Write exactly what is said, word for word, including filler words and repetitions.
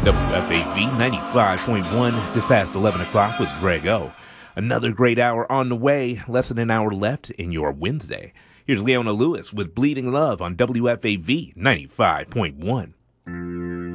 W F A V ninety-five point one, just past eleven o'clock with Greg O. Another great hour on the way, less than an hour left in your Wednesday. Here's Leona Lewis with Bleeding Love on W F A V ninety-five point one.